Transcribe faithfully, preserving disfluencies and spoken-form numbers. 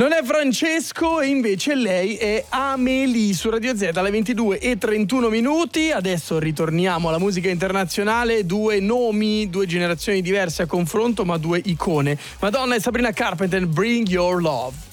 Non è Francesco e invece lei è Amélie su Radio Z alle ventidue e trentuno minuti. Adesso ritorniamo alla musica internazionale, due nomi, due generazioni diverse a confronto, ma due icone. Madonna e Sabrina Carpenter, Bring Your Love.